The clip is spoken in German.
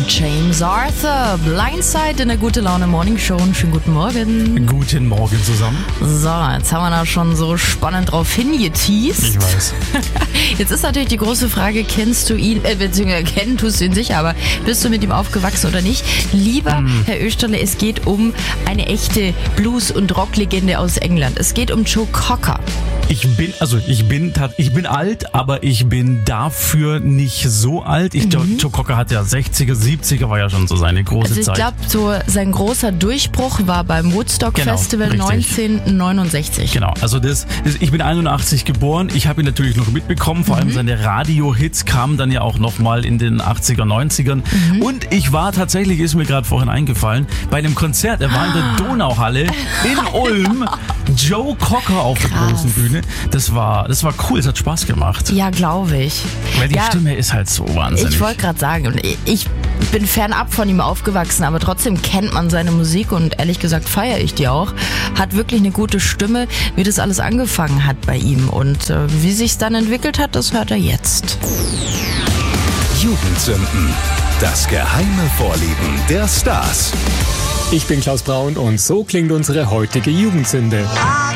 James Arthur, Blindside in der Gute Laune Morning Show. Schönen guten Morgen. Guten Morgen zusammen. So, jetzt haben wir da schon so spannend drauf hingeteased. Ich weiß. Jetzt ist natürlich die große Frage, kennst du ihn, beziehungsweise kennen tust du ihn sicher, aber bist du mit ihm aufgewachsen oder nicht? Lieber Herr Oesterle, es geht um eine echte Blues- und Rocklegende aus England. Es geht um Joe Cocker. Ich bin alt, aber ich bin dafür nicht so alt. Joe Cocker hat ja 60er, 70er, war ja schon so seine große Also Zeit. ich glaube, so sein großer Durchbruch war beim Woodstock Festival richtig. 1969. Genau, also ich bin 81 geboren, ich habe ihn natürlich noch mitbekommen, vor allem seine Radio-Hits kamen dann ja auch nochmal in den 80er, 90ern und ich war tatsächlich, ist mir gerade vorhin eingefallen, bei einem Konzert, er war in der Donauhalle in Ulm, Joe Cocker auf der großen Bühne, das war cool, es hat Spaß gemacht. Ja, glaube ich. Weil die Stimme ist halt so wahnsinnig. Ich wollte gerade sagen, und ich bin fernab von ihm aufgewachsen, aber trotzdem kennt man seine Musik und ehrlich gesagt feiere ich die auch. Hat wirklich eine gute Stimme, wie das alles angefangen hat bei ihm und wie sich's dann entwickelt hat, das hört er jetzt. Jugendsünden. Das geheime Vorlieben der Stars. Ich bin Klaus Braun und so klingt unsere heutige Jugendsünde.